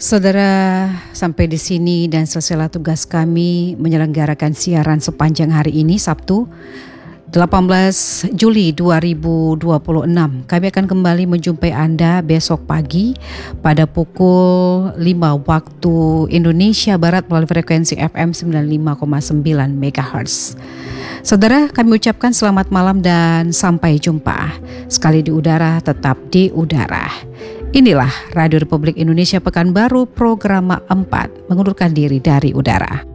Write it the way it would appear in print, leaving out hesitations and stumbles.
Saudara, sampai di sini dan selesailah tugas kami menyelenggarakan siaran sepanjang hari ini, Sabtu 18 Juli 2026. Kami akan kembali menjumpai Anda besok pagi pada pukul 5 waktu Indonesia Barat melalui frekuensi FM 95,9 MHz. Saudara, kami ucapkan selamat malam dan sampai jumpa. Sekali di udara, tetap di udara. Inilah Radio Republik Indonesia Pekanbaru, program 4, mengundurkan diri dari udara.